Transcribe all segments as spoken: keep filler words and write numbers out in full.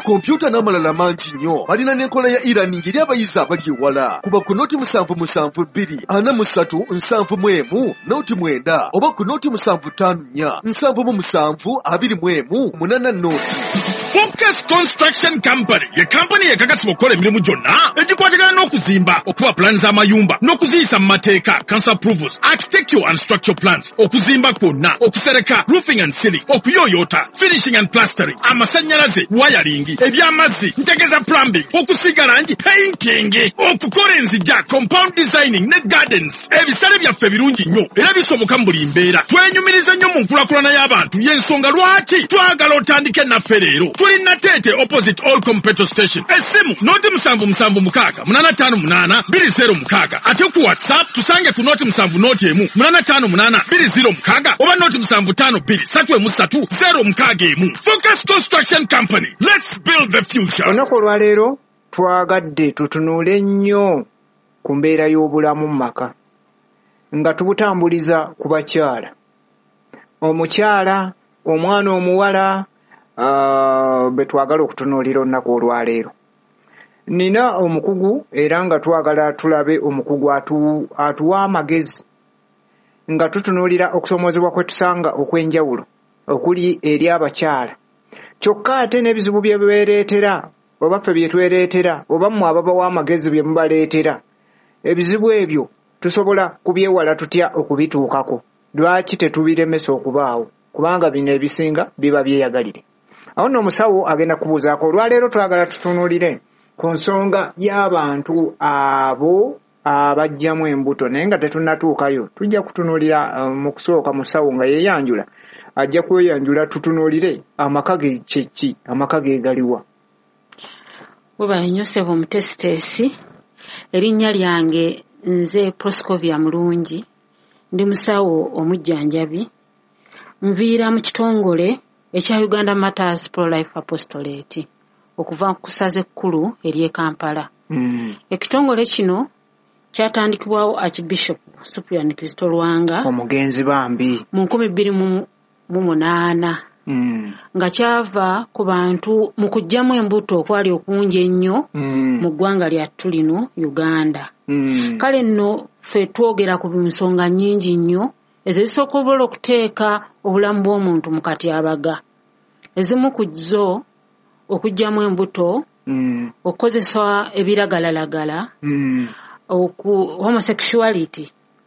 kompyuta n'amalala mangi nnyo. Balina n'enkola ya e-learning eri abayizi abali ewala. Kuba ku nooti musanvu musanvu bbiri ana mu ssatu nsanvu mu emu nooti mwenda oba ku nooti musanvu ttaano nnya nsanvu mu musanvu abiri mu emu munaana nooti. Focus Construction Company ye kampani yekakasibwa okukola emirimu gyonna egikwatagana n'okuzimba, okuwa plan z'amayumba n'okuziyisa mu mateeka, council approvals, architectural and structural plans, okuzimba kwonna, okusereka, roofing and ceiling, okuyooyoota, finishing and plastering, amasannyalaze, wiring, eby'amazzi, ntegeza plumbing, okusiiga langi, painting, okukola enzija, compound designing ne gardens. Ebisale byaffe birungi nnyo era bisoboka mu buli mbeera. Twenyumiriza nnyo mu nkulakulana y'abantu y'ensonga lwaki twagala otandike naffe leero. Tuli Natete opposite Allcom petrol station. Esimu noti musanvu musanvu mukaaga munaana ttaano munaana bbiri zeero mukaaga. Ate ku WhatsApp tusange ku noti musanvu noti emu munaana ttaano munaana bbiri zeero mukaaga oba noti musanvu ttaano bbiri ssatu emu ssatu zeero mukaaga emu. Focus Construction Company. Let's build the future. Olunaku olwaleero twagadde tutunuule nnyo ku mbeera y'obulamu mu maka nga tubutambuliza ku bakyala. Omukyala, omwana omuwala, Uh, betwagala okutunuulira olunaku olwaleero. Nina omukugu era nga twagala tulabe omukugu atu, atuwa amagezi nga tutunuulira okusomoozebwa kwe tusanga okw'enjawulo okuli eri abakyala. Kyokka ate n'ebizibu bye beereetera oba ffe bye twereetera oba mmwe ababawa amagezi bye mubaleetera. Ebizibu ebyo tusobola kubyewala tutya okubituukako. Lwaki tetubiremesa okubaawo? Kubanga bino ebisinga biba byeyagalire. Awo nno omusawo agenda kubuuzaako. Olwaleero twagala tutunuulire ku nsonga y'abantu abo abajjamu embuto naye nga tetunnatuukayo. Tujja kutunuulira uh, mu kusooka musawo nga yeeyanjula ajja kweyanjula tutunuulire amaka ge kyeki, amaka ge galiwa. Bwe nnyosevo omutesiteesi, erinnya lyange nze Proscovia Mulungi, ndi musawo omujjanjabi, nviira mu kitongole ekya Uganda Matters Pro-Life Apostolate okuva ku ssaza ekkulu ery'e Kampala. Mm. Ekitongole kino kyatandikibwawo Archbishop Cyprian Kizito Lwanga omugenzi bambi mu nkumi bbiri mu munaana. Mm. nga kyava ku bantu mu kuggyamu embuto okwali okungi ennyo mm. mu ggwanga lyattu lino Uganda. Mm. Kale nno ffe twogera ku nsonga nnyingi nnyo ezisobola okuteeka obulamu bw'omuntu mu katyabaga. Ezimu ku zo okuggyamu embuto, mm. okukozesa ebiragalalagala, mm. oku homosexuality,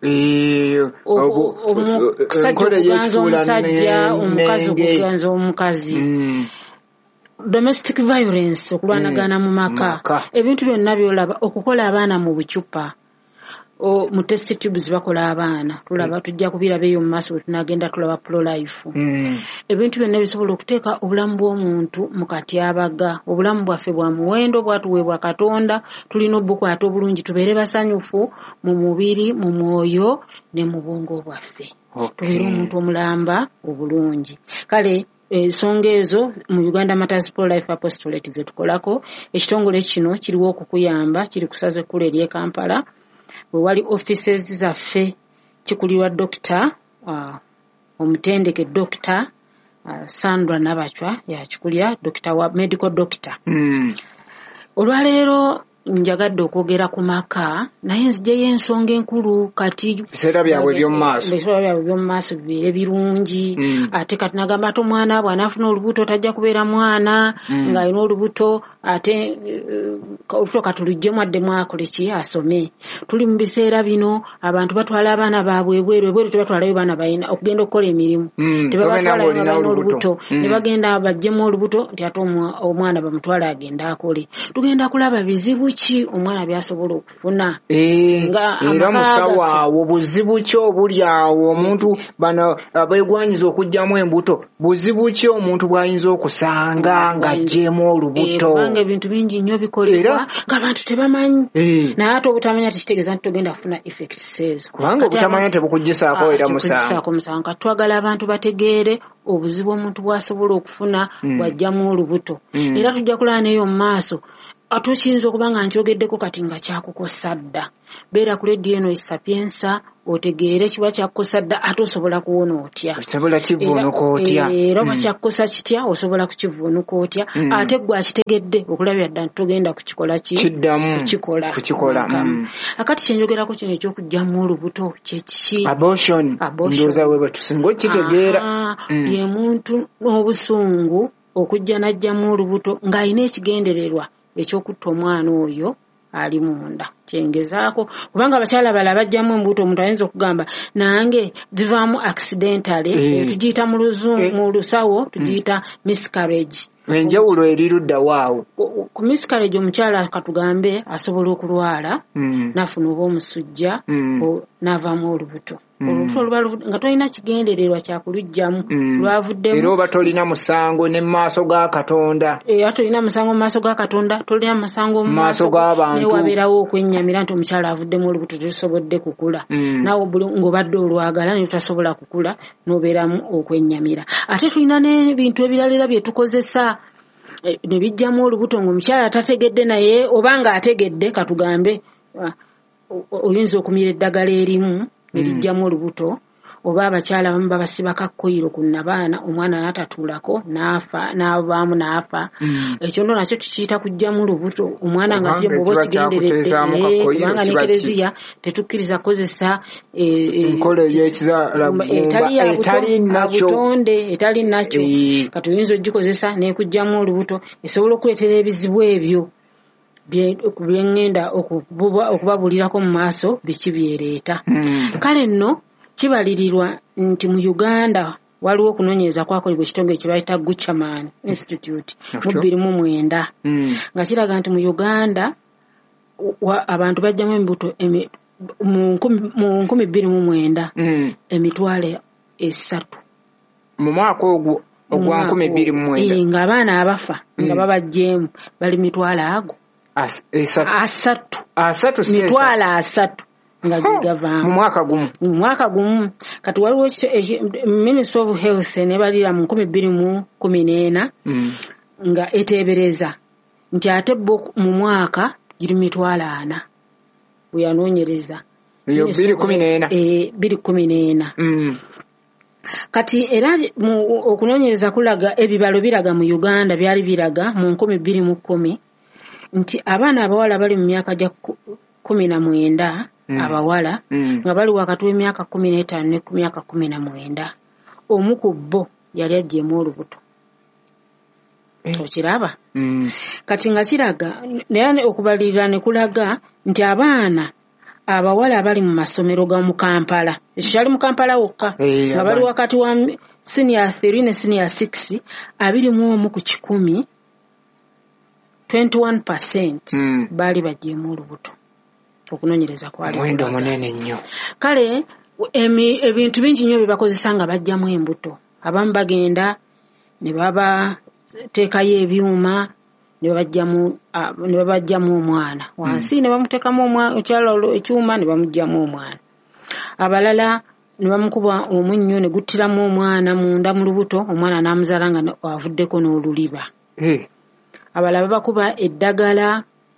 omusajja omusajja omukazi okuganza omukazi, domestic violence okulwanagana mu maka, ebintu byonna byolaba, okukola abaana mu bucupa. O mu test tubes bakola abaana tulaba tujja kubiraba eyo mu maaso tunagenda tulaba pro-life. Mm. Ebintu byonna bisobola okuteeka obulamu bw'omuntu mu katyabaga. Obulamu bwaffe bwa muwendo bwatuweebwa Katonda, tulina obukwata obulungi tubeere basanyufu mu mubiri, mu mwoyo ne mu bwongo bwaffe. Okay. Tubeere omuntu omulamba obulungi. Kale ensonga ezo mu Uganda Matters Pro-Life Apostolate ze tukolako. Ekitongole kino kiriwo okukuyamba, kiri kusaze kule eri Kampala. Wali offices zaffe kikulirwa Doctor uh, omutendeke Doctor uh, Sandra Nabachwa ya kikulira Doctor wa medical doctor. Mm. Olwaleero njagadde okwogera ku maka naye nzijeyo ensonga enkulu kati biseera byabwe by'omu maaso biseera byabwe by'omu maaso bibeere birungi. Mm. Ate kati nagamba ate omwana bw'anaafuna olubuto tajja kubeera mwana. Mm. ng'alina olubuto ate olubuto katuluggyemu addemu akole ki asome. Tuli mu biseera bino abantu batwala abaana baabwe ebweru ebweru tebatwalayo baana balina okugenda okukola emirimu. Mm. Tebabatwala balina olubuto. Mm. Ne bagenda baggyemu olubuto nti ate omwana bamutwala agenda akole. Tugenda kulaba bizibu ki omwana byasobola okufuna. Eh, era musawo awo buzibu ki obuli awo omuntu bano abeegwanyiza okugyamu embuto buzibu ki omuntu bw'ayinza okusanga ng'aggyemu olubuto. Kubanga ebintu bingi nnyo bikolebwa ng'abantu tebamanyi. Naye ate obutamanya tekitegeeza nti togenda kufuna effects ezo. Kubanga obutamanya tebukuggisaako era musango. Twagala abantu bategeere obuzibu omuntu bw'asobola okufuna bw'aggyamu olubuto. Era tujja kulaba n'eyo mu maaso atokiyinza okuba nga nkyogeddeko kati nga kyakukosa dda. Beera ku leediyo eno Sapienza otegeere kiba kyakukosa dda ate osobola kuwona otya. Osobola kivuunuka otya. Era oba kyakukosa kitya osobola kukivuunuka otya. Ate gwe akitegedde okulabya ddala togenda kukikola ki? Kiddamu kukikola. Kukikola. Akati kyenjogerako kino ekyokugyamu olubuto kye kiki? Abortion. Ndowooza we batusinga okitegeera. Ye muntu n'obusungu okujja n'ajjamu olubuto ng'alina ekigendererwa ekyokutta omwana oyo ali munda. Kyengezaako kubanga abakyala bala bajjamu embuto omuntu ayinza okugamba nange zivaamu accidentally tugiyita mu luzungu mu lusawo tugiyita miscarriage. Enjawulo eri ludda waawo. Ku miscarriage omukyala katugambe asobola okulwala nafuna oba omusujja n'avaamu olubuto. Olubuto luba nga tolina kigendererwa kyakulujjamu lwavuddemu. Era oba tolina musango ne mu maaso ga Katonda. Era tolina musango mu maaso ga Katonda, tolina musango mu maaso g'abantu. Ne wabeerawo okwennyamira nti omukyala avuddemu olubuto terusobodde kukula. Naawe ng'obadde olwagala ne tutasobola kukula n'obeeramu okwennyamira. Ate tulina n'ebintu ebirala bye tukozesa ne bijjamu olubuto ng'omukyala tategedde naye oba ng'ategedde katugambe oyinza okumira eddagala erimu ne lijjamu olubuto oba abakyala abamu babasibako kkoyiro ku nnabaana omwana n'atatuulako n'afa n'avaamu n'afa. Ekyo ndo nakyo tukiyita kujjamu olubuto omwana nga si oba kigenderedde kubanga n'ekereziya tetukkiriza kukozesa enkola ey'ekizaala etali nakyo butonde etali nakyo kati oyinza ogikozesa n'ekujjamu olubuto esobola okuleetera ebizibu ebyo byengenda okubabulirako mu maaso biki byereeta. Kale nno kibalirirwa nti mu Uganda waliwo okunoonyereza kwakolebwa ekitongole kye bayita Guchaman Institute mu bbiri mu mwenda nga kiraga nti mu Uganda abantu bajjamu embuto mu nkumi bbiri mu mwenda emitwalo esatu mu mwaka ogwo ogwa nkumi bbiri mu mwenda ng'abaana abafa nga babajjeemu bali mitwalo ago asatu asatu mitwalo asatu nga gavaamu mu mwaka gumu mu mwaka gumu. Kati waliwo Ministry of Health ne balira mu nkumi bbiri mu kumi n'ena nga eteebereza nti ate bo mu mwaka giri mitwalo ana bwe yanoonyereza eyo bbiri kumi n'ena bbiri kumi n'ena. Kati era okunoonyereza kulaga ebibalo biraga mu Uganda byali biraga mu nkumi bbiri mu kkumi nti abaana abawala bali mu myaka gya kumi na mwenda abawala nga bali wakati w'emyaka kumi n'etaano ne ku myaka kumi na mwenda omu ku bo yali aggyemu olubuto. Okiraba? Kati nga kiraga naye okubalirira ne kulaga nti abaana abawala abali mu masomero ga mu Kampala ekyo kyali mu Kampala wokka nga bali wakati wa senior three ne senior six abiri mu omu ku kikumi twenty-one percent baali baggyemu olubuto. Okunoonyereza kwali mwendo munene nnyo. Kale ebintu bingi nnyo bye bakozesa nga bajjamu embuto. Abamu bagenda ne babateekayo ebyuma ne babajjamu ne babajjamu omwana wansi ne bamuteekamu omukyala ekyuma ne bamuggyamu omwana. Abalala ne bamukuba omunnyo ne guttiramu omwana munda mu lubuto omwana n'amuzaala nga avuddeko n'oluliba. Abalala bakuba eddagala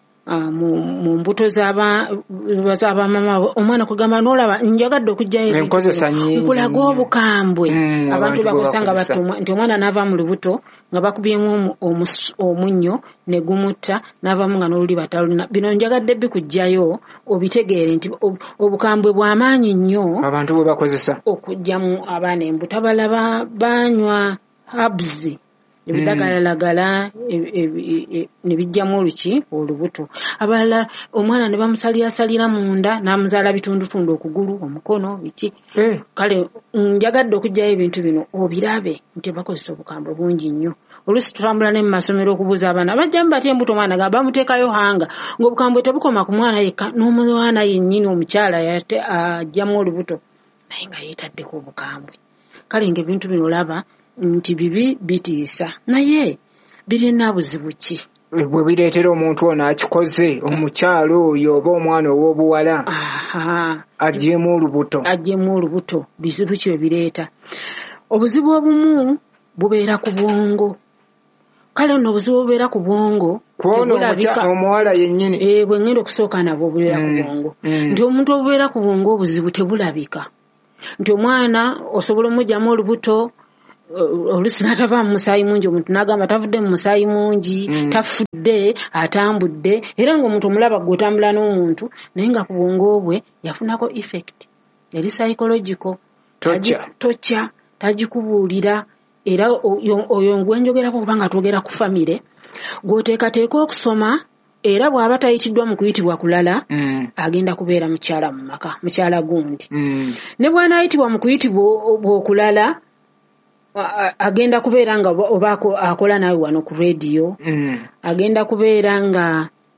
mu mbuto z'abamama omwana kugamba n'olaba njagadde okugjayo enkozesa nnyingi nkulaga obukambwe abantu bakozesa nga batuma nti omwana n'ava mu lubuto nga bakubyemu omunnyo ne gumutta n'avaamu nga n'oluliba talulina. Bino njagadde bikugjayo obitegeere nti obukambwe bw'amaanyi nnyo abantu bwe bakozesa okuggyamu abaana embuto. Abalala banywa herbs ebidagalalagala ne bijjamu oluki olubuto. Abalala omwana ne bamusalirasalira munda n'amuzaala bitundutundu okugulu omukono biki. Kale njagadde okugjayo ebintu bino obirabe nti bakozesa obukambwe bungi nnyo. Oluusi tutambula ne mu masomero okubuuza abaana bajjamu batya embuto omwana nga bamuteekayo hanga ng'obukambwe tebukoma ku mwana yekka n'omwana yennyini omukyala ajjamu olubuto naye nga yeetaddeko obukambwe. Kale ng'ebintu bino olaba nti bibi bitiisa naye birina buzibu ki bwe bireetera omuntu ono akikoze omukyalo oyo oba omwana ow'obuwala aggyemu olubuto aggyemu olubuto bizibu ki bireeta. Obuzibu obumu bubeera ku bwongo. kale nno obuzibu obubeera ku bwongo kwono omuwala yennyini eh bwe ngenda okusooka nabwo obubeera ku bwongo nti omuntu obubeera ku bwongo obuzibu tebulabika nti omwana osobola omugyamu olubuto olusi n'atava mu musaayi mungi omuntu n'agamba tavudde mu musaayi mungi tafudde atambudde era ng'omuntu omulaba gwe otambula n'omuntu naye nga ku bwongo bwe yafunako effect eri psychological tocha tagikubuulira era oyo gwenjogerako kubanga twogera ku famire gw'oteekateeka okusoma era bw'aba tayitiddwa mu kuyitibwa kulala agenda kubeera mukyala mu maka mukyala gundi ne bw'anaayitibwa mu kuyitibwa okulala agenda kubeera nga oba akola nawe wano ku radio agenda kubeera nga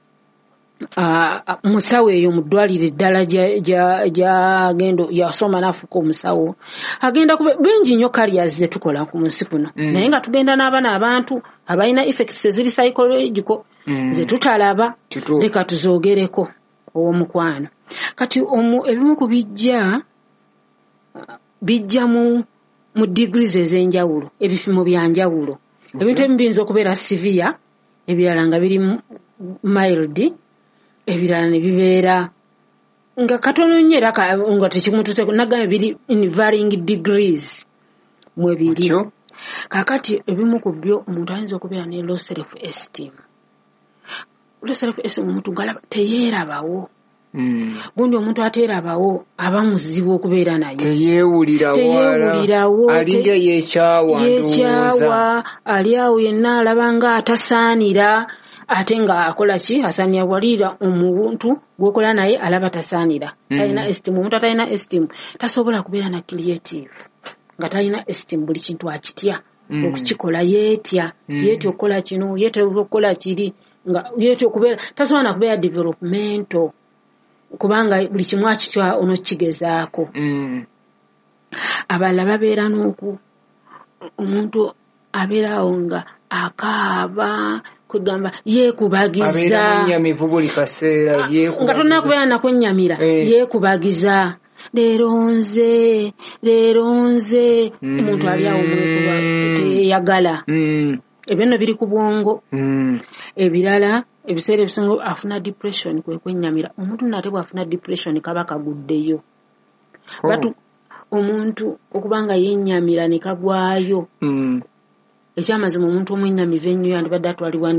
musawo eyo mu ddwaliro eddala gyagenda yasoma n'afuuka omusawo agenda kuba bingi nnyo careers ze tukola ku munsi kuno naye nga tugenda n'abaana abantu abalina effects eziri psychological ze tutalaba leka tuzoogereko ow'omukwano kati ebimu ku bijja bijja mu mu degrees ez'enjawulo ebipimo bya njawulo ebintu ebimu biyinza okubeera severe ebirala nga biri mild ebirala ne bibeera nga katono nnyo era nga tekimutuseko nagambye biri in varying degrees mwe biri kakati ebimu ku byo omuntu ayinza okubeera ne low self esteem low self esteem omuntu galaba teyeerabawo gundi omuntu ateerabawo aba muzibu okubeera naye teyeewulirawo alinga yeekyawa ali awo yenna alaba nga atasaanira ate nga akola ki asaanira walira omuntu gwokola naye alaba tasaanira talina esteem omuntu atalina esteem tasobola kubeera na creative nga talina esteem buli kintu akitya okukikola yeetya yeetya okukola kino yeetya okukola kiri nga yeetya okubeera tasobola na kubeera developmental kubanga buli kimu akitya onokigezaako abalala babeera n'oku omuntu abeerawo nga akaaba kugamba yeekubagiza nga tolina kubeera nakunnyamira yeekubagiza leero nze leero nze omuntu ali awo mwekuba teyagala ebyo nno biri ku bwongo ebirala ebiseera ebisinga afuna depression kwe kwennyamira omuntu nate bw'afuna depression kaba kaguddeyo batu omuntu okubanga yennyamira ne kagwayo ekyamazima omuntu omwennyamivu ennyo yandibadde atwalibwa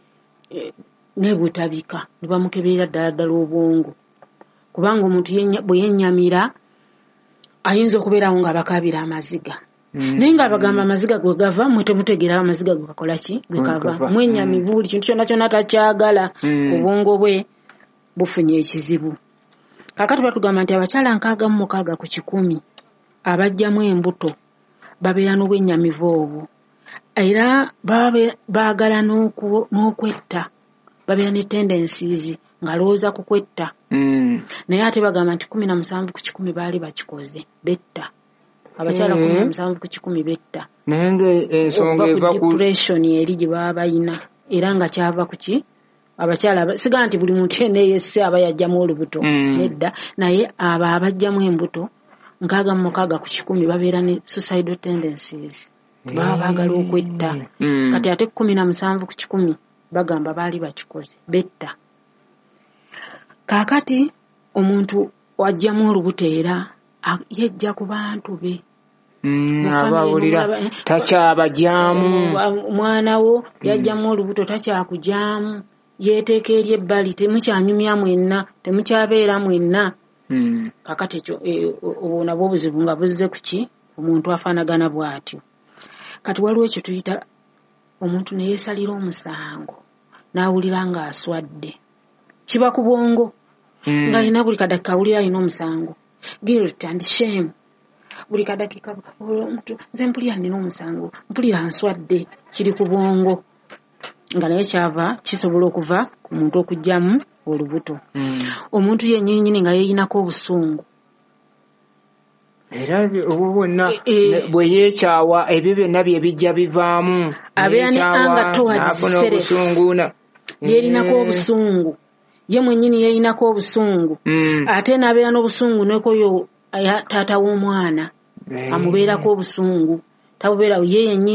nebutabika ne bamukeberera ddala ddala obwongo kubanga omuntu bwe yennyamira ayinza okubeerawo nga bakabira amaziga naye nga bagamba amaziga gwe gava mwe temutegeera amaziga gwe gakola ki gwe kava mwennyamivu buli kintu kyonna kyonna takyagala obwongo bwe bufunye ekizibu kakati batugamba nti abakyala nkaaga mu mukaaga ku kikumi abajjamu embuto babeera n'obwennyamivu obwo era baagala n'okwetta babeera ne tendencies nga lowooza ku kwetta naye ate bagamba nti kumi na musanvu ku kikumi baali bakikoze betta abakyala kumi na musanvu ku kikumi betta naye ng'ensonga eva ku depression eri gye baba bayina era nga kyava ku ki abakyala sigaa nti buli muntu yenna yesse aba yajjamu olubuto nedda naye abo abajjamu embuto nkaaga mu mukaaga ku kikumi babeera ne suicidal tendencies baba baagala okwetta kati ate kumi na musanvu ku kikumi bagamba baali bakikoze betta kaakati omuntu wajjamu olubuto era yejja ku bantu be abawulira takyabajyamu omwana wo yajjamu olubuto takyakujyamu yeeteeka eri ebbali temukyanyumya mwenna temukyabeera mwenna kakati ekyo obwo nabwo obuzibu nga buzze ku ki omuntu afaanagana bw'atyo kati waliwo ekyo tuyita omuntu ne yeesalira omusango n'awulira ng'aswadde kiba ku bwongo ng'alina buli kadakika awulira alina omusango guilt and shame buli kadakika omuntu nze mpulira nina omusango mpulira nswadde kiri ku bwongo nga naye kyava kisobola okuva ku muntu okujjamu olubuto omuntu yennyini nga yeeyinako obusungu era obwo bwonna bwe yeekyawa ebyo byonna bye bijja bivaamu abeera ne anga towards self yeerinako obusungu ye mwennyini yeerinako obusungu ate n'abeera n'obusungu nekoyo taata w'omwana amubeerako obusungu tabubeera ye yennyini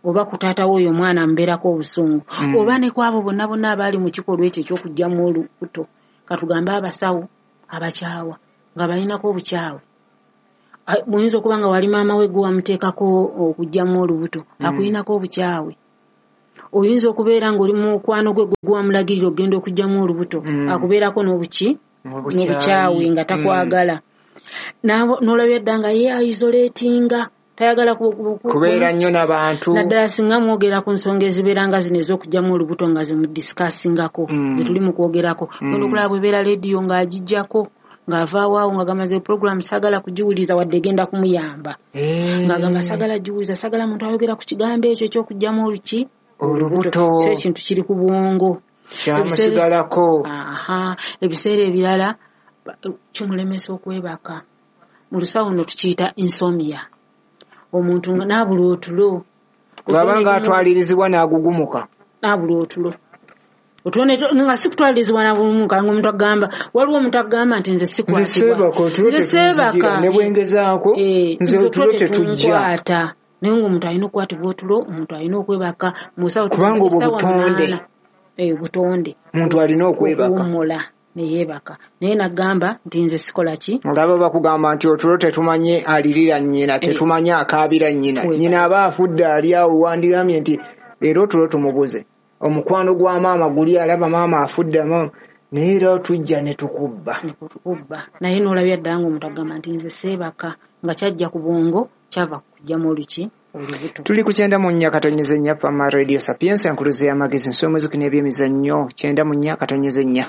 oba ku taata w'oyo omwana amubeerako obusungu Mm. oba ne kwabo bonna bonna abaali mu kikolwa ekyo eky'okugyamu olubuto katugambe abasawo abakyawa nga balinako obukyawe Ah, muyinza okuba nga wali maama we gwe wamuteekako okugyamu olubuto akulinako obukyawe oyinza okubeera ng'oli mu mukwano gwe gwe wamulagirira okgenda okugyamu olubuto Mm. akubeerako n'obuki Obukyayi. n'obukyawe nga takwagala N'abo- n'olabya dda nga ye isolatinga tayagala ku- ku- ku- kubeera nnyo n'abantu naddala singa mwogera ku nsonga ezibeera nga zino ez'okugyamu olubuto nga zimudisikassingako Mm. zetuli mu kwogerako Mm. genda okulaba bwebeera leediyo ng'agijjako ng'avaawo nga gamaze puroguramu sagala kugiwuliriza wadde egenda kumuyamba Eh. ng'agamba sagala giwuliriza sagala muntu ayogera ku kigambo ekyo eky'okugyamu oluki Olubuto. so ekintu kiri ku bwongo kyamusigalako aha ebiseera ebirala ba- kimulemesa okwebaka mu lusawo no tukiyita insomnia omuntu nga n'abula otulo bw'aba ng'atwalirizibwa n'agugumuka n'abula otulo otulo ne- nga si kutwalirizibwa n'abulumuka ng'omuntu agamba waliwo omuntu agamba nti nze nze sikwatibwa seebaka otulo nze seebaka tetunzigira ne bwengezaako Eh, nze otulo tetujja tetunkwata naye ng'omuntu alina okukwatibwa otulo omuntu alina okwebaka mu ssaawa Kubanga obwo essaawa butonde. munaana. Eh, butonde omuntu alina okwebaka okuwummula neyeebaka naye nagamba nti nze sikola ki olaba bakugamba nti otulo tetumanye alirira nnyina tetumanye akaabira nnyina Weba. nnyina aba afudde ali awo wandigamye nti era otulo tumubuze omukwano gwa maama guli alaba maama afudde maama naye era tujja ne tukubba nekubba naye n'olabya ddala ng'omuntu agamba nti nze seebaka nga kyajja ku bwongo kyava kugyamu oluki olubuto tuli ku kyenda mu nnya katonyeze nnya pama radio sapiensi enkuluze y'amagezi nsomeziki n'ebyemizannyo kyenda mu nnya katonyeze nnya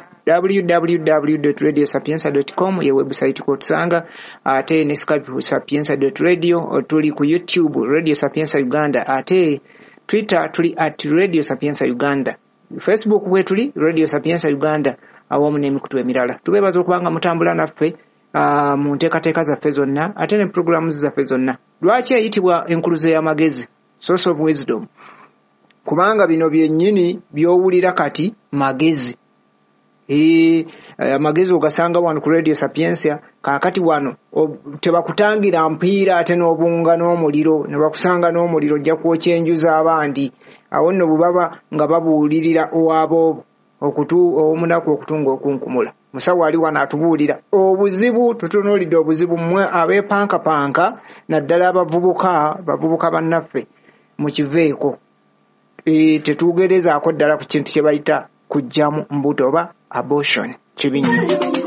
www dot radio sapiensa dot com ye website kwotusanga ate ne skype sapiensa dot radio tuli ku youtube radio sapiensa uganda ate twitter tuli at radio sapiensa uganda facebook bwe tuli radio sapiensa uganda awamu n'emikutu emirala tubeebaza okubanga mutambula naffe Uh, mu nteekateeka zaffe zonna ate ne programu zaffe zonna lwaki eyitibwa enkuluze y'amagezi source of wisdom kubanga bino byennyini by'owulira kati magezi ee amagezi ogasanga wano ku radio sapiensia kaakati wano tebakutangira mpiira ate n'obunga n'omuliro ne bakusanga n'omuliro ojja kwokyenjuza abandi awo nno bubaba nga babuulirira owaboobo okutu omunaku okutunga okunkumula musawo ali wano atubuulira obuzibu tutunuulidde obuzibu mmwe abeepankapanka naddala abavubuka bavubuka bannaffe mukiveeko e, tetugerezaako ddala ku kintu kye bayita kujjamu mbuto oba abortion kibi nnyo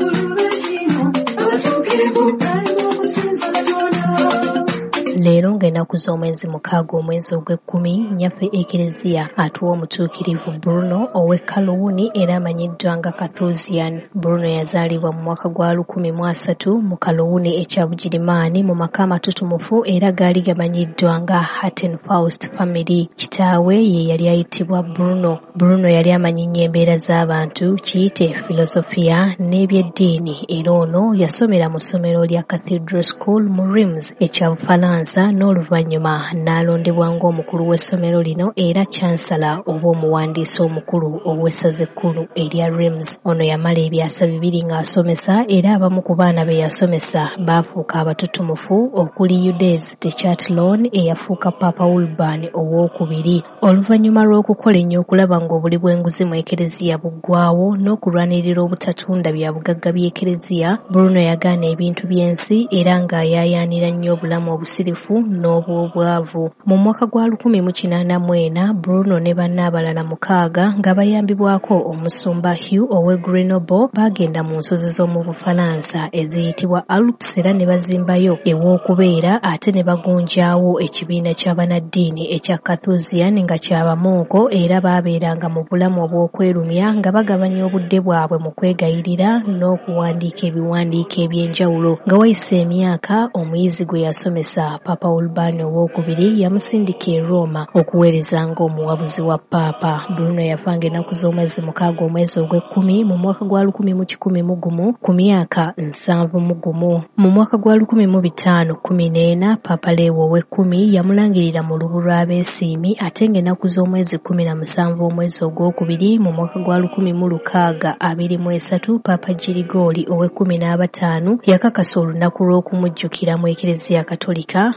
leero ng'ennaku z'omwezi mukaaga omwezi ogw'ekkumi nnyaffe ekereziya atuwa omutuukirivu Bruno ow'e Kalowuni era amanyiddwa nga Kathuzian. Bruno yazaalibwa mu mwaka gwa lukumi mu asatu mu Kalowuni ekya Bugirimaani mu maka amatutumufu era gaali gamanyiddwa nga Hatton Faust Family. Kitaawe ye yali ayitibwa Bruno. Bruno yali amanyi nnyo embeera z'abantu kiyite filosofiya n'ebyeddiini era ono yasomera mu ssomero lya Cathedral School mu Reims ekya Bufalansa n'oluvannyuma n'alondebwa ng'omukulu w'essomero lino era chancellor oba omuwandiisi omukulu ow'essaza ekkulu erya Reims. Ono yamala ebyasa bibiri ng'asomesa era abamu ku baana be yasomesa baafuuka abatutumufu okuli Eudes de Chatillon eyafuuka Papa Urban owookubiri. Oluvannyuma lw'okukola ennyo okulaba ng'obuli bw'enguzi mu ekereziya buggwaawo n'okulwanirira obutatunda bya bugagga by'ekereziya, Bruno yagaana ebintu by'ensi era ng'ayaayaanira nnyo obulamu obusirifu n'obwobwavu. Mu mwaka gwa lukumi mu kinaana mu ena Bruno ne banne abalala mukaaga nga bayambibwako omusumba Hugh ow'e Grenoble baagenda mu nsozi z'omu Bufalansa eziyitibwa Alps era ne bazimbayo ew'okubeera ate ne bagunjaawo ekibiina ky'abanaddiini ekya Kathuzian nga kyabamuuko era baabeeranga mu bulamu obw'okwerumya nga bagabanya obudde bwabwe mu kwegayirira n'okuwandiika ebiwandiiko eby'enjawulo. Nga wayise emyaka omuyizi gwe yasomesa Papa Urban owookubiri yamusindika e Roma okuweereza ng'omuwabuzi wa Papa. Bruno yafanga ennaku z'omwezi mukaaga omwezi ogw'ekkumi mu mwaka gwa lukumi mu kikumi mu gumu ku myaka nsanvu mu gumu. Mu mwaka gwa lukumi mu bitaano kkumi n'ena Papa Lewo ow'ekkumi yamulangirira mu lubu lw'abeesiimi ate ng'ennaku z'omwezi kkumi na musanvu omwezi ogwokubiri mu mwaka gwa lukumi mu lukaaga abiri mu esatu Papa Girigooli ow'ekkumi n'abataano yakakasa olunaku lw'okumujjukira mu Ekereziya Katolika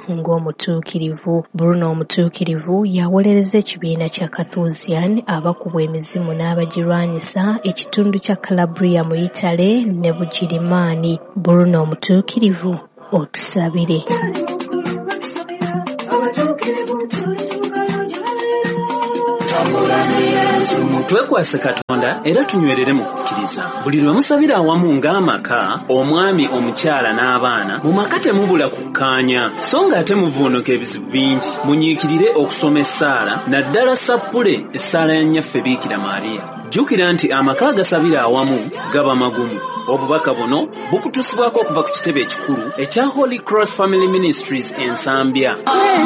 ng'omutuukirivu. Bruno omutuukirivu yawolereza ekibiina kya Carthusian abakubwa emizimu n'abagirwanyisa ekitundu kya Calabria mu Italy ne Bugirimaani. Bruno omutuukirivu otusabire. Twekwase Katonda era tunywerere mu kukkiriza. Buli lwe musabira awamu ng'amaka, omwami, omukyala n'abaana, mu maka temubula kukkaanya, so ng'ate muvuunuka ebizibu bingi. Munyiikirire okusoma essaala, naddala sappule essaala ya nnyaffe Biikira Maariya. Jjukira nti amaka agasabira awamu gaba magumu. Obubaka buno bukutusibwako okuva ku kitebe ekikulu ekya Holy Cross Family Ministries Ensambya.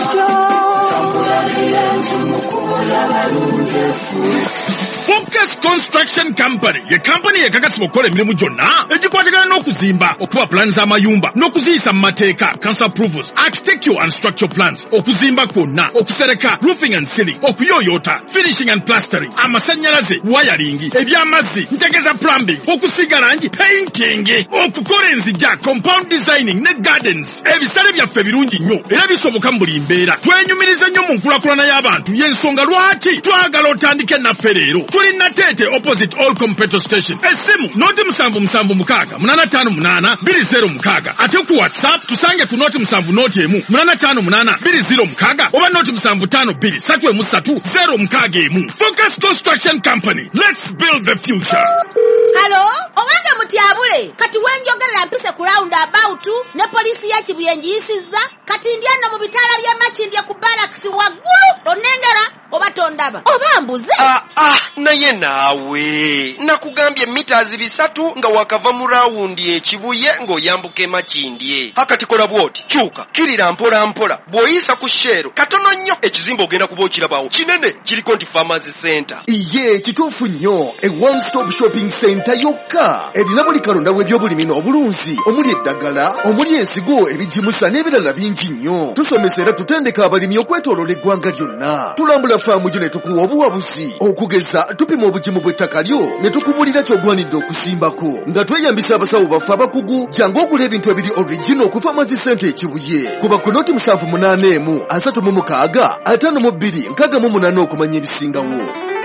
Focus Construction Company ye company ekakasibwa okukola emirimu gyonna egikwatagana n'okuzimba, okuba plans z'amayumba n'okuziyisa mu mateeka, council approvals, architectural and structural plans, okuzimba kwonna, okusereka, roofing and ceiling, okuyooyoota, finishing and plastering, amasannyalaze, wiring, eby'amazzi, ntegeza plumbing, okusiiga langi, painting, okukola enzija, compound designing ne gardens. Ebisale byaffe birungi nnyo era bisoboka mu buli mbeera. Twenyumiriza nnyo mu nkulakulana y'abantu, y'ensonga lwaki twagala otandike naffe leero. Tuli Natete opposite Olcom petrol station. Esimu noti musanvu musanvu mukaaga munana tano munana biri zero mukaaga. Ate ku WhatsApp tusange ku noti musanvu noti emu munana tano munana biri zero mukaaga oba noti musanvu tano biri satu emu satu zero mukaaga emu. Focus Construction Company. Let's build the future. Hello, owange mutyabule. Kati wenjogerera mpise ku round about ne polisi ya Kibuyenji yisizza. Kati ndiana mu bitala bya Makindye ku barracks waggulu onengera oba tondaba. Oba mbuze. Ah ah naye naawe nakugambye meters bisatu nga wakava mu rawundi ekibuye ng'oyambuka Makindye. Hakati kola bwoti kyuka kirira mpola mpola bw'oyisa ku shero katono nnyo ekizimba ogenda kuba okirabawo kinene kiriko nti Pharmacy Center. Iye kituufu nnyo e one stop shopping center yokka erina buli kalonda w'ebyobulimi n'obulunzi omuli eddagala omuli ensigo ebijimusa n'ebirala bingi nnyo. Tusomesa era tutendeka abalimi okwetooloola eggwanga lyonna. Tulambula faamu gyo ne tukuwa obuwabuzi okugeza tupima obugimu bw'ettaka lyo ne tukubulira ky'ogwanidde okusimbako nga tweyambisa abasawo baffe abakugu. Jangu ogula ebintu ebiri original ku Pharmacy Center ekibuye kuba ku noti musanvu munaana emu asatu mu mukaaga ataano mu bbiri nkaaga mu munaana okumanya ebisingawo.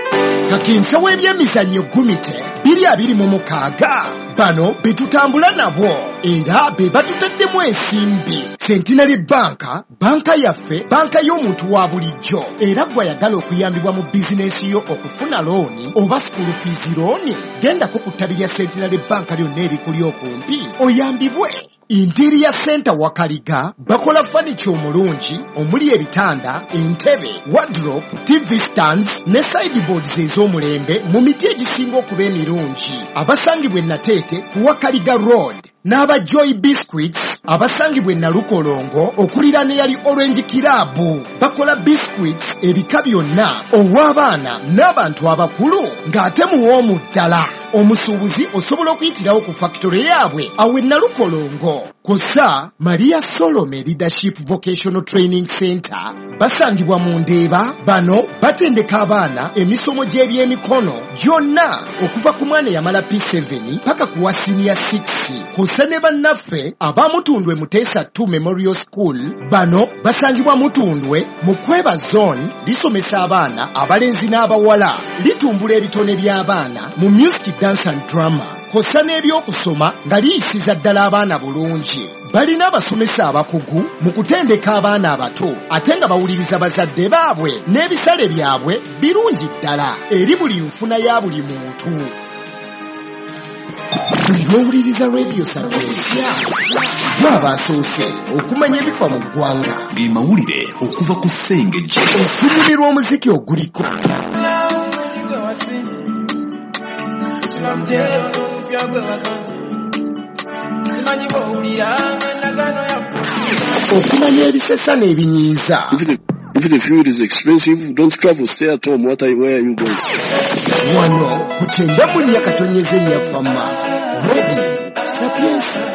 Kakinsa w'ebyemizannyo gumite biri abiri mu mukaaga bano betutambula nabo era be batutaddemu ensimbi. Centenary Banka, banka yaffe, banka y'omuntu wa bulijjo. Era gwayagala okuyambibwa mu bizinesi yo okufuna looni oba school fees looni, gendako ku ttabi lya Centenary Banka lyonna erikuli okumpi oyambibwe. Interior Center Wakaliga bakola furniture omulungi omuli ebitanda, entebe, wardrobe, T V stands ne sideboards ez'omulembe mu miti egisinga okuba emirungi. Abasangibwa e Natete ku Wakaliga Road. N'aba Joy Biscuits abasangibwa e Nalukolongo okulira ne yali Orange Kirabu bakola biscuits ebika byonna ow'abaana n'abantu abakulu ng'ate muwoomu ddala. Omusuubuzi osobola okuyitirawo ku factory yaabwe awe Nalukolongo. Kosa Maria Solomon Leadership Vocational Training Center basangibwa mu Ndeeba. Bano batendeka abaana emisomo gy'ebyemikono gyonna okuva ku mwana yamala P seven paka ku wa senior six. Kosa ne bannaffe abamutundwe Muteesa two Memorial School bano basangibwa Mutundwe mu Kweba Zone lisomesa abaana abalenzi n'abawala litumbula ebitone by'abaana mu music, dance and drama. Kosa n'ebyokusoma nga liyisiza ddala abaana bulungi. Balina abasomesa abakugu mu kutendeka abaana abato ate nga bawuliriza bazadde baabwe n'ebisale byabwe birungi ddala eri buli nfuna ya buli muntu. Buli lwowuliriza Radio Sapiensia bw'aba asoose okumanya ebifa mu ggwanga ge mawulire okuva ku ssengejje okunyumirwa omuziki oguliko okumanya ebisesa n'ebinyiiza. If the fuel is expensive, don't travel, stay at home. What are, where are you going? Wano kukyenda mu nnya katonyeze nnya fama Radio Sapiensia.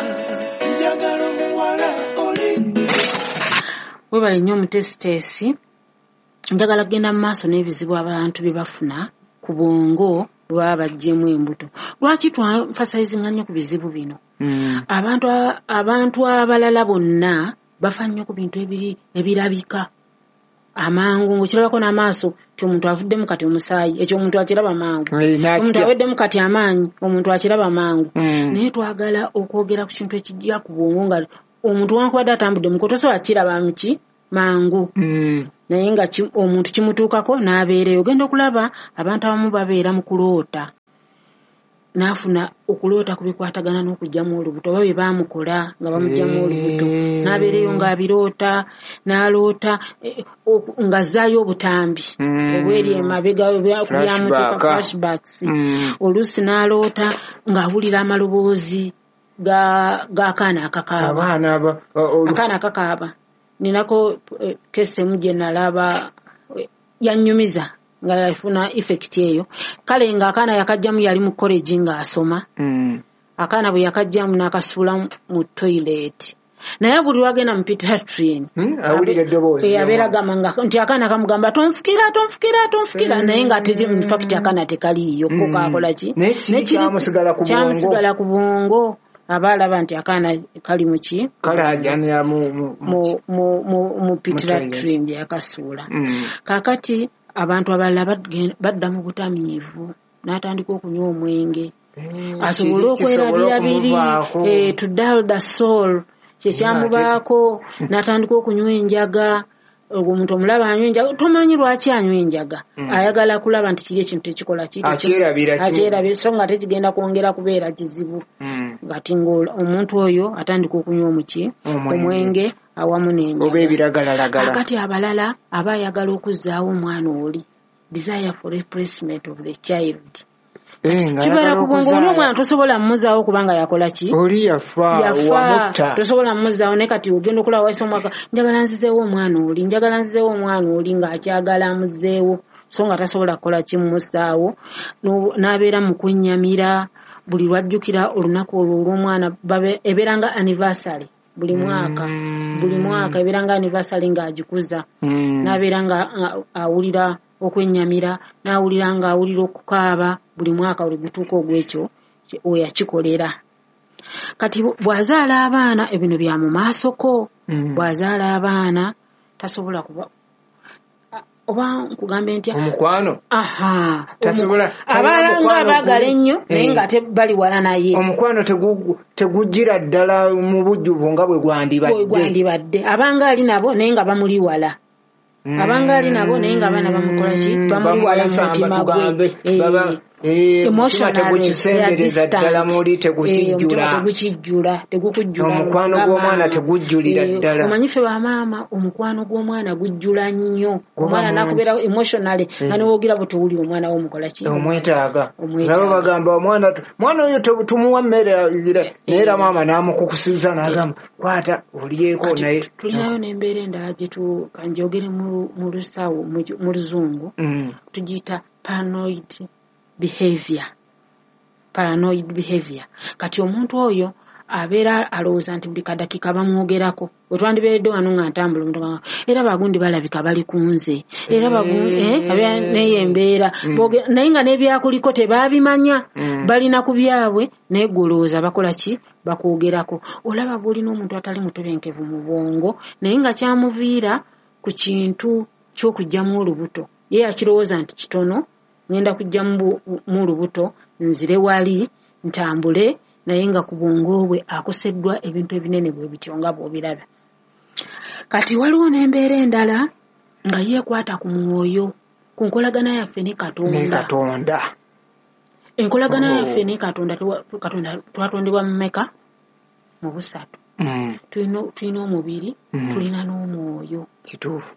Webale nnyo omutesitesi njagala kugenda mu maaso n'ebizibu abantu bye bafuna ku bwongo lwabajjemu embuto. Lwaki twanfasaizinga nnyo ku bizibu bino? Mm. Abantu abantu abalala bonna bafa nnyo ku bintu ebiri ebirabika amangu ng'okirabako n'amaaso ti omuntu avuddemu kati omusaayi ekyo omuntu akiraba mangu omuntu aweddemu kati amaanyi omuntu akiraba mangu naye twagala okwogera ku kintu ekijja ku bwongo nga omuntu wankubadde atambudde muko tosobola kiraba muki mangu naye nga omuntu kimutuukako n'abeereyo ogenda okulaba abantu abamu babeera mu kuloota n'afuna okuloota kubikwatagana n'okugyamu olubuto oba bye baamukola nga bamugyamu olubuto n'abeereyo ng'abiroota n'aloota nga azzaayo obutambi obweri emabega byamutuuka flashbacks oluusi n'aloota ng'awulira amaloboozi g'akaana akakaaba akaana akakaaba ninako kesi emu gye nalaba yannyumiza nga yafuna effect eyo kale nga akaana yakajjamu yali mu college ng'asoma akaana bwe yakajjamu n'akasuula mu toilet naye buli wagenda mu pediatrician awulira eddoboozi yabeera gamba nga nti akaana kamugamba tonfukira tonfukira tonfukira naye nga ate in fact akaana tekaliiyo ko kaakola ki kyamusigala ku bwongo aba alaba nti akaana kali mu ki kalajanira mu pediatrician gye yakasuula kaakati abantu abalala badda mu butamiivu n'atandika okunywa omwenge asobole okwerabira biri to dull the soul kyekyamubaako n'atandika okunywa enjaga ogwo omuntu omulaba anywa enjaga tomanyi lwaki anywa enjaga ayagala kulaba nti kiri ekintu ekikola akyerabira so nga tekigenda kwongera kubeera kizibu ngati ng'omuntu oyo atandika okunywa omuki omwenge awamu n'enjaga kati abalala aba ayagala okuzzaawo omwana oli desire for replacement of the child kibala ku bwongo oli omwana tosobola mmuzaawo kubanga yakola ki oli yafa wamutta tosobola mmuzaawo naye kati ogenda okulaba waisa omwaka njagala nzizeewo omwana oli njagala nzizeewo omwana oli ng'akyagala amuzeewo so nga tasobola kukola ki mmusaawo n'abeera mu kwennyamira buli lwajjukira olunaku olwo olw'omwana ebeera nga anniversary buli mwaka buli mwaka ebeera nga anniversary ng'agikuza n'abeera nga awulira okwennyamira n'awulira ng'awulira okukaaba buli mwaka buli gutuuka ogw'ekyo oyo akikolera kati bw'azaala abaana ebino bya mu maasoko bw'azaala abaana tasobola kuba oba nkugambe ntya omukwano aha tasobola abalala ng'abaagala ennyo naye ng'ate bali wala naye omukwano tegujjira ddala mu bujjuvu nga bwe gwandibadde abanga ali nabo naye nga bamuli wala abanga ali nabo naye nga abaana bamukola ki bamuli wala mu mutima gwe tegukisembereza ddala muli tegukijjula tegukujjula omukwano gw'omwana tegujjulira ddala omanyi ffe bamaama omukwano gw'omwana gujjula nnyo omwana nakubeera emotionally nga niwoogira bwe tewuli omwana wo omukola ki omwetaaga nabo bagamba omwana mwana oyo tumuwa mmere naye maama n'amukukusiza n'agamba kwata olyeko naye tulinayo n'embeera endala gyetu kanjogere mu lusawo mu luzungu tugiyita paranoid behavior paranoid behavior kati omuntu oyo abeera alowooza nti buli kadakika bamwogerako wetwandibeeredde wano nga ntambula omuntu nga era bagundi balabika bali ku nze era neyo embeera naye nga n'ebyakuliko tebaabimanya balina ku byabwe naye golowooza bakola ki bakwogerako olaba bwolina omuntu atali mutebenkevu mu bwongo naye nga kyamuviira ku kintu ky'okugyamu olubuto ye akirowooza nti kitono ngenda kujja mu lubuto nzire wali ntambule naye nga ku bwongo bwe akoseddwa ebintu ebinene bwe bityo nga bw'obiraba kati waliwo n'embeera endala nga yeekwata ku mwoyo ku nkolagana yaffe ne Katonda enkolagana yaffe ne Katonda twatondebwa mu meka mu busatu tulina omubiri tulina n'omwoyo kituufu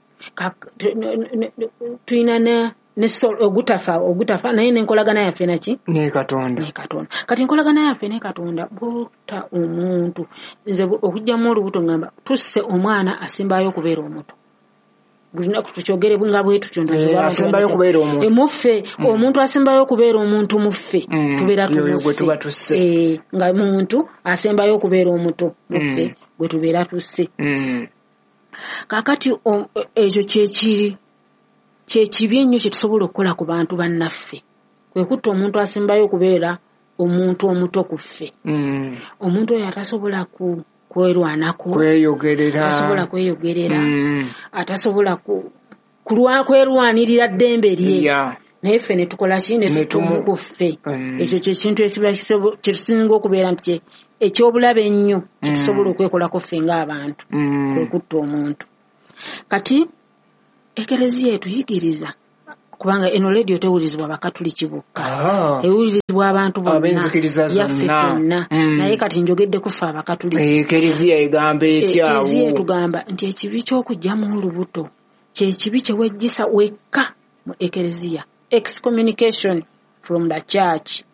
tulina ogutafa ogutafa naye n'enkolagana yaffe naki ne Katonda ne Katonda kati enkolagana yaffe ne Katonda bwota omuntu nze okujjamu olubuto ngamba tusse omwana asimbayo okubeera omuto buli naku tukyogere nga bwe tutyo asimbayo okubeera omuntu muffe omuntu asimbayo okubeera omuntu muffe tubeera tusse nga muntu asembayo okubeera omuto muffe gwe tubeera tusse kakati ekyo kyekiri kyekibi ennyo kye tusobola okukola ku bantu bannaffe kwe kutta omuntu asembayo okubeera omuntu omuto ku ffe omuntu oyo atasobola kwerwanako kweyogerera tasobola kweyogerera mm. atasobola ku kulwa kwerwanirira ddembe lye yeah. naye ffe ne tukola ki ne tutumu ku ffe ekyo kyekintu ekibula kyetusinga okubeera nti ekyobulabe ennyo kitusobola okwekolako ffe ng'abantu kwe kutta omuntu kati ekereziya etuyigiriza kubanga eno leediyo tewulizibwa bakatuliki bokka ewulirizibwa abantu bonna yaffe ffenna naye kati njogedde kufa abakatuliki ekereziya egamba etyawo ekereziya etugamba nti ekibi ky'okugyamu olubuto kyekibi kyewejjisa wekka mu ekereziya excommunication from the church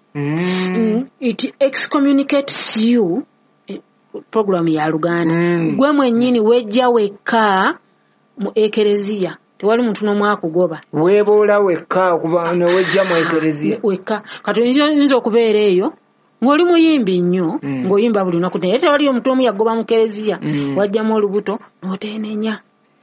mm. it excommunicates you program ya Luganda mm. gwe mwennyini wejja wekka mu ekereziya tewali muntu n'omu akugoba weeboola wekka kuba ne wejja mu ekereziya wekka kati oyinza okubeera eyo ng'oli muyimbi nnyo mm. ng'oyimba buli lunaku naye tewali omuntu omu yagoba mu kereziya mm. wajjamu olubuto n'oteenenya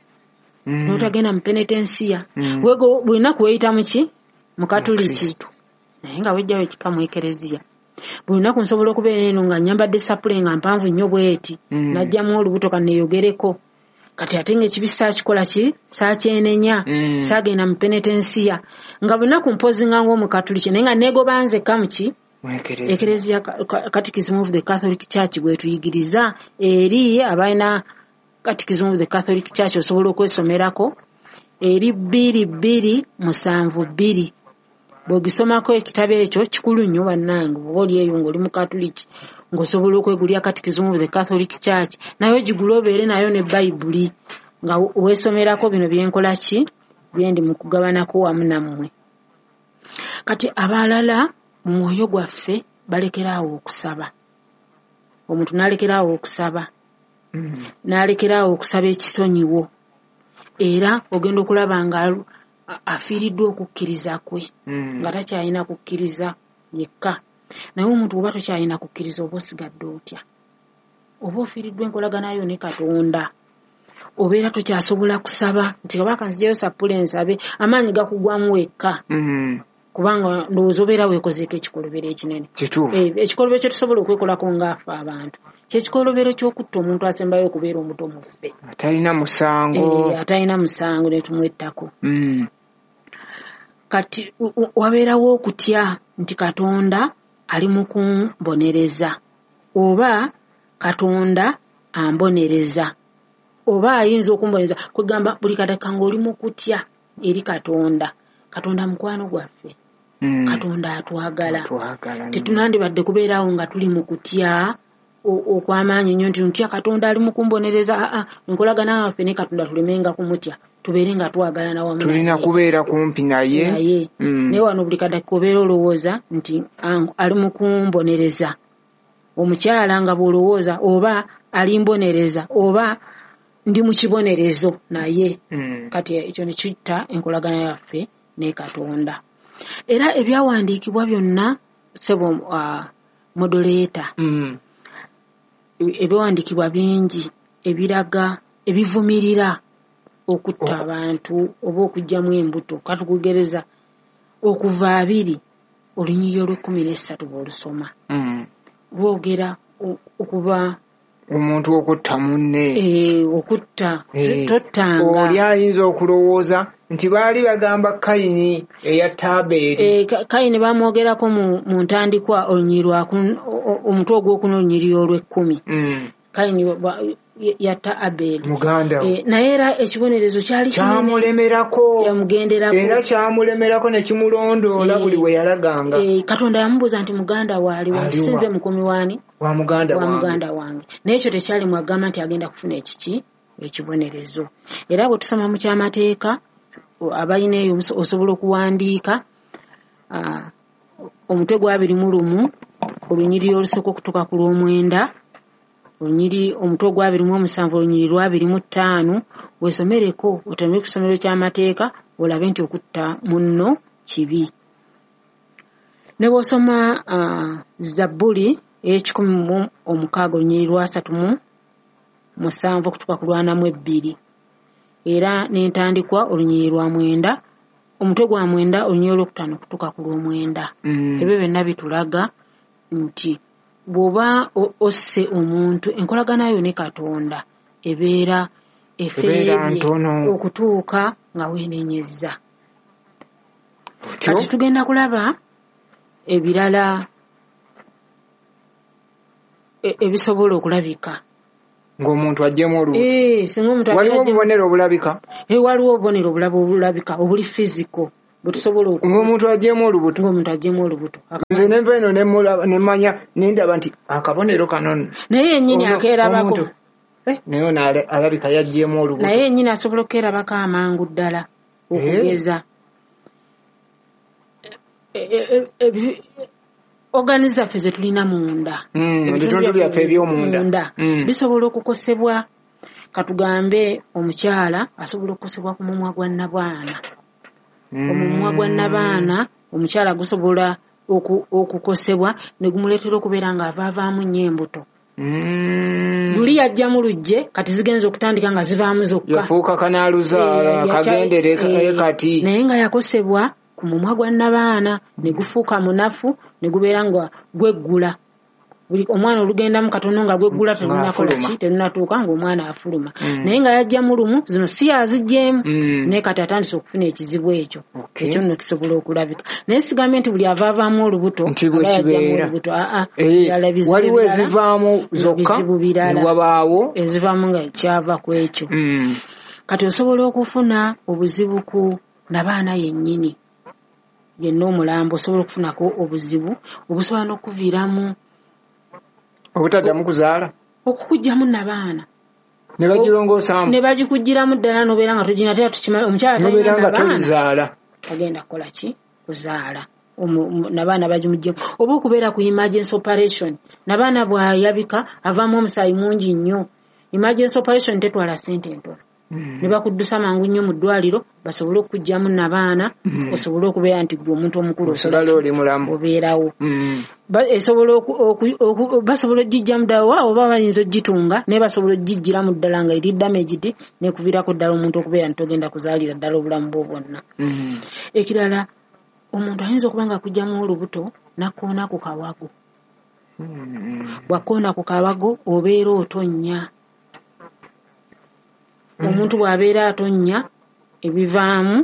mm. n'otagenda mu penetensiya mm. wego buli lunaku weeyita mu ki mu katuliki naye nga wejja wekika mu ekereziya buli lunaku nsobola okubeera eno nga nyambadde sapule nga mpanvu nnyo bweti mm. najjamu olubuto kanneeyogereko kati ate ng'ekibi saakikola ki saakyenenya mm. saagenda mu penetensiya nga buli lunaku mpozinga ng'omukatuliki naye nga neegoba nzekka mu ki ekereziya catechism of the Catholic Church gwe tuyigiriza eri abalina catechism of the Catholic Church osobola okwesomerako eri bbiri bbiri musanvu bbiri bw'ogisomako ekitabo ekyo kikulu nnyo bannange oba oli eyo ng'oli mu katuliki ng'osobola okwegulya catechism of the Catholic Church nayo gigula obeere nayo ne bayibuli nga weesomerako bino byenkola ki byendi mu kugabanako wamu nammwe kati abalala mu mwoyo gwaffe balekeraawo okusaba omuntu n'alekeraawo okusaba mm. n'alekeraawo okusaba ekisonyiwo era ogenda okulaba nga afiiriddwa okukkiriza kwe mm. nga takyalina kukkiriza yekka naye omuntu oba tokyalina kukkiriza oba osigadde otya oba ofiiriddwa enkolaganayo ne Katonda obeera tokyasobola kusaba nti oba kanzijayo sapule nsabe amaanyi gakugwamu wekka mm. kubanga ndowooza obeera weekozeeko ekikolobero ekinene ekikolobero kye tusobola okwekolako ng'afe abantu kyekikolobero ky'okutta omuntu asembayo okubeera omuto mu ffe atalina musango e, atalina musango ne tumwettako mm. kati wabeerawo okutya nti Katonda ali mu kumbonereza oba Katonda ambonereza oba ayinza okumbonereza kwegamba buli kataka ng'oli mu kutya eri Katonda Katonda mukwano gwaffe mm. Katonda atwagala tetunandibadde kubeerawo nga tuli mu kutya okw'amaanyi nnyo nti ntya Katonda ali mu kumbonereza aa enkolagana waffe ne Katonda tulemenga kumutya tubeere nga twagalana wamu tulina kubeera kumpi naye naye mm. naye wano buli kadakika obeera olowooza nti ali mu kumbonereza omukyala nga bw'olowooza oba ali mbonereza oba ndi mu kibonerezo naye mm. kati ekyo ne kitta enkolagana yaffe ne Katonda era ebyawandiikibwa byonna sebo uh, modoleta mm. ebyawandiikibwa bingi ebiraga ebivumirira okutta abantu oba okugyamu embuto katukugereza okuva abiri olunyiyo lw'ekkumi n'essatu bw'olusoma mm. boogera okuba omuntu okutta munne eh okutta tottanga oli ayinza okulowooza nti baali bagamba Kayini eyatta Aberi eh Kayini bamwogerako mu, mu ntandikwa olunyirwa omutwe ogw'okuna olunyiri olw'ekkumi mm. Kayini yatta Aberi muganda e, naye era ekibonerezo kyali kyamulemerako kyamugenderako era kyamulemerako ne kimulondoola e, buli we yalaganga e, Katonda yamubuuza nti muganda waali wansinze mukomi waani wa muganda wa muganda wange naye ekyo tekyali mwagamba nti agenda kufuna ekiki ekibonerezo era bwe tusoma mu kyamateeka abalina eyo osobola okuwandiika omutwe gw'abiri mu lumu olunyiri olusooka okutuuka ku lw'omwenda olunyiri omutwe gw'abiri mu omusanvu olunyiri lw'abiri mu ttaano weesomereko otemere ku kisomero ky'amateeka olabe nti okutta munno kibi ne bw'osoma uh, Zabbuli ey'ekikumi mu omukaaga olunyiri lw'asatu mu musanvu okutuuka ku lw'anamu ebbiri era n'entandikwa olunyiri lwa mwenda omutwe gwa mwenda olunyiri olwokutaano okutuuka ku lw'omwenda mm. ebyo byonna bitulaga nti bw'oba osse omuntu enkolagana yo ne Katonda ebeera efeebye okutuuka nga weenenyezza. Kati tugenda kulaba ebirala ebisobola okulabika ng'omuntu ajjemu olubuto. Eh, singa omuntu waliwo obubonero obulabika? Eh, waliwo obubonero obulaba obulabika obuli physical bwe tusobola oku ng'omuntu ajjemu olubuto. ng'omuntu ajjemu olubuto. Nze ne mva eno ne mmanya ne ndaba nti akabonero kano naye yennyini akeerabako. Eh, naye ono alabika yajjemu olubuto. naye yennyini asobola okukeerabako amangu ddala okugeza organi zaffe ze tulina munda, ebitundu byaffe eby'omunda bisobola okukosebwa. Katugambe omukyala asobola okukosebwa ku mumwa gwa nnabaana. Omumwa gwa nnabaana omukyala gusobola okukosebwa ne gumuleetera okubeera ng'avaavaamu nnyo embuto. Luli yajja mu lujje kati zigenza okutandika nga zivaamu zokka. Yafuuka kanaaluzaala kagendere kati. Naye nga yakosebwa ku mumwa gwa nnabaana ne gufuuka munafu ne gubeera nga gweggula. Buli omwana olugendamu katono nga gweggula terunakola ki terunatuuka ng'omwana afuluma. Naye nga yajja mu lumu zino si yaziggyemu. Naye kati atandise okufuna ekizibu ekyo. Ekyo nno kisobola okulabika. Naye sigambe nti buli avaavaamu olubuto nti bwe kibeera. Waliwo ezivaamu zokka ne wabaawo ezivaamu nga kyava ku ekyo. Kati osobola okufuna obuzibu ku nabaana yennyini. Yenna omulambo osobola okufunako obuzibu obusobola n'okuviiramu obutaddamu kuzaala, okukugyamu nabaana ne bagirongoosamu ne bagikuggiramu ddala n'obeera nga togina tera tukimala. Omukyala n'obeera nga tozaala agenda kukola ki? Kuzaala. Nabaana bagimuggyemu oba okubeera ku emergency operation. Nabaana bw'ayabika avaamu omusaayi mungi nnyo. Emergency operation tetwala ssente ntono. Ne bakuddusa mangu nnyo mu ddwaliro basobole okugyamu nabaana osobole okubeera nti gwe omuntu omukulu osobala oli mulamu obeerawo. Basobola ogijjamu ddala oba bayinza ogitunga naye basobola ogijjiramu ddala nga eri damaged nekuviirako ddala omuntu okubeera nti togenda kuzaalira ddala obulamu bwo bwonna. Ekirala omuntu ayinza okuba nga akugyamu olubuto nakoona ku kawago. Bwakoona ku kawago obeera otonnya. Omuntu bw'abeera atonnya ebivaamu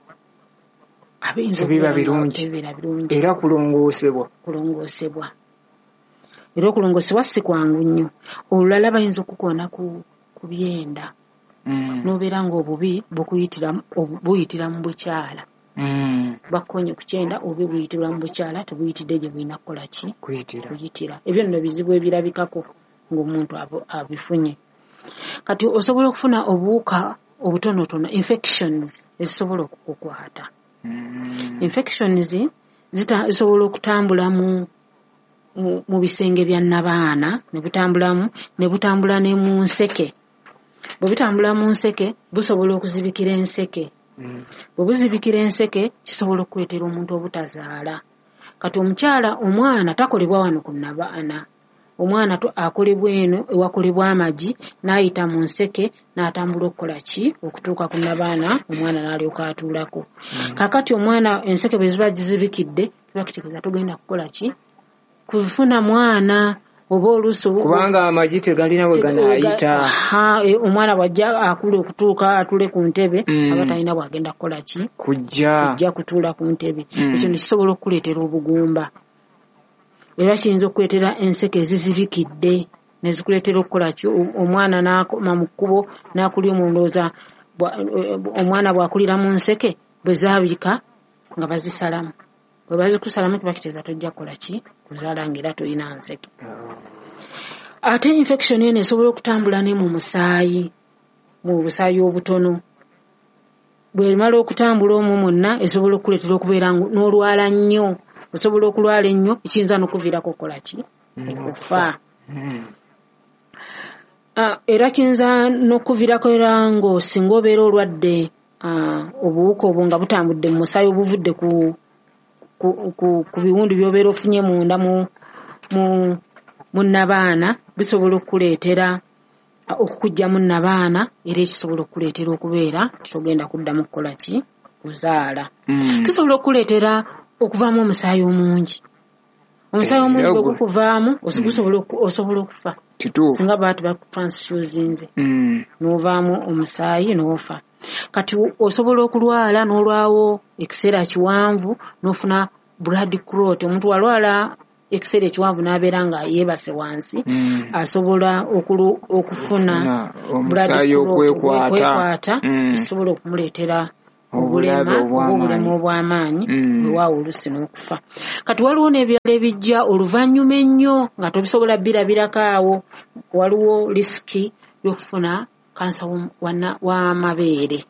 biba birungi era kulongoosebwa kulongoosebwa era okulongoosebwa si kwangu nnyo. Olulala bayinza okukoona ku byenda n'obeera ng'obubi buyitira mu bukyala. Bakonye ku kyenda oba buyitira mu bukyala tebuyitidde gye bulina kukola ki? Kuyitira. Ebyo nno bizibu ebirabikako ng'omuntu abifunye. Kati osobola okufuna obuwuka obutonotono infections ezisobola okukukwata. Infections zisobola okutambula mu mu bisenge bya nabaana ne butambulamu ne butambula ne mu nseke. Bwe bitambula mu nseke busobola okuzibikira enseke. Bwe buzibikira enseke kisobola okukwetera omuntu obutazaala. Kati omukyala omwana takolebwa wano ku nabaana. Omwana akolebwa eno ewakolebwa amagi n'ayita mu nseke n'atambula okukola ki? Okutuuka ku nabaana omwana n'alyoka atuulako. Kakati omwana enseke bwe ziba gizibikidde tuba kitegeeza tugenda kukola ki? Kufuna mwana oba oluusi kubanga amagi tegalina bwe ganaayita. Omwana bw'ajja akula okutuuka atule ku ntebe aba talina bw'agenda kukola ki? Kujja kujja kutuula ku ntebe. Ekyo ne kisobola okukuleetera obugumba. Era kiyinza okuleetera enseke ezizibikidde ne zikuleetera okukola ki? Omwana n'akoma mu kkubo n'akulya omundooza omwana bw'akulira mu nseke bwe zaabika nga bazisalamu. Bwe bazikusalamu kiba kitegeeza tojja kukola ki? Kuzaala ng'era tolina nseke. Ate infection eno esobola okutambula ne mu musaayi, mu busaayi obutono. Bw'emala okutambula omwo mwonna esobola okukuleetera okubeera n'olwala nnyo. Osobola okulwala ennyo ekiyinza n'okuviirako okukola ki? Okufa. Era kiyinza n'okuviirako era ng'osinga obeera olwadde obuwuka obwo nga butambudde mu musaayi obuvudde ku ku biwundu by'obeera ofunye munda mu nabaana bisobola okukuleetera okukugya mu nabaana era ekisobola okukuleetera okubeera titogenda kuddamu kukola ki? Kuzaala. Kisobola okukuleetera okuvaamu omusaayi omungi. omusaayi omungi bwe gukuvaamu osobola okufa singa baati bakutransfusinze n'ovaamu omusaayi n'ofa. Kati osobola okulwala n'olwawo ekiseera kiwanvu n'ofuna blood clot. Omuntu walwala ekiseera ekiwanvu n'abeera nga yeebase wansi asobola okufuna omusaayi okwekwata esobola okumuleetera obulema obulema obw'amaanyi bwewaawo olusi n'okufa. Kati waliwo n'ebirala ebijja oluvannyuma ennyo nga tobisobola birabirako awo. Waliwo lisiki y'okufuna kansa w'amabeere.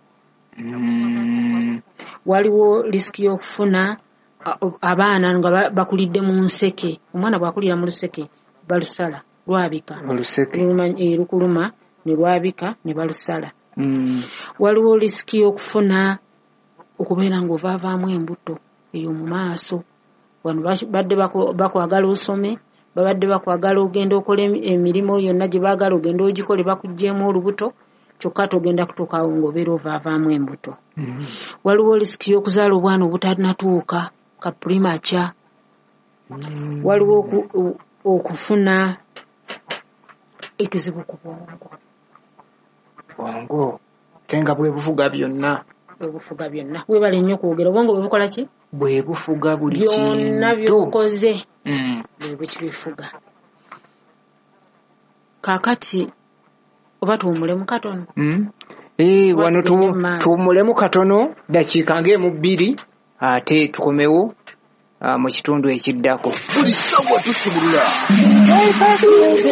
Waliwo lisiki y'okufuna abaana nga bakulidde mu nseke. Omwana bw'akulira mu luseke balusala lwabika lukuluma ne lwabika ne balusala. Waliwo lisiki y'okufuna okubeera ng'ovaavaamu embuto eyo mu maaso. Wano badde bakwagala osome, babadde bakwagala ogenda okola emirimu yonna gye baagala ogenda ogikole bakuggyeemu olubuto kyokka togenda kutuukaawo ng'obeera ovaavaamu embuto. Waliwo lisiki y'okuzaala obwana obutanatuuka ka premature. Waliwo okufuna ekizibu ku bwongo. Bwongo tenga bwe bufuga byonna. Bwe bufuga byonna. Weebale nnyo kwogera obwongo bwe bukola ki? Bwe bufuga buli kintu. Byonna by'okoze bwe bukibifuga. Kaakati oba tuwumulemu katono? Eh, wano tuwumulemu katono dakiika ng'emu bbiri ate tukomewo mu kitundu ekiddako. Buli ssaawa tusumulula.